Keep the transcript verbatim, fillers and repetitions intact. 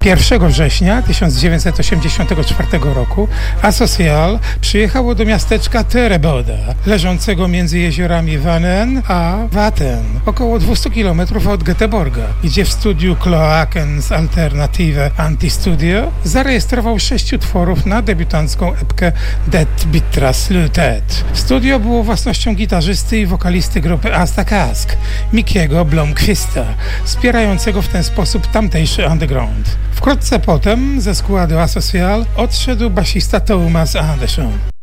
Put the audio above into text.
pierwszego września tysiąc dziewięćset osiemdziesiątego czwartego roku Asocial przyjechało do miasteczka Tereboda, leżącego między jeziorami Wanen a Waten, około dwieście kilometrów od Göteborga, gdzie w studiu Kloakens Alternative Anti-Studio zarejestrował sześciu tworów na debiutancką epkę Det Bittra Slutet. Studio było własnością gitarzysty i wokalisty grupy Asta Kask, Mikiego Blomqvista, wspierającego w ten sposób tamtejszy underground. Wkrótce potem ze składu Asocial odszedł basista Thomas Andersson.